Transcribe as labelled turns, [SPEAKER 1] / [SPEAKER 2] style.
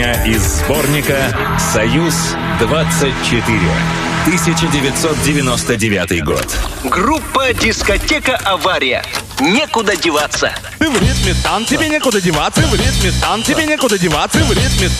[SPEAKER 1] Из сборника «Союз-24». 1999 год.
[SPEAKER 2] Группа «Дискотека Авария». Некуда деваться.
[SPEAKER 3] Ты в ритме танца, тебе некуда деваться. Ты в ритме танца, тебе некуда деваться. Ты в ритме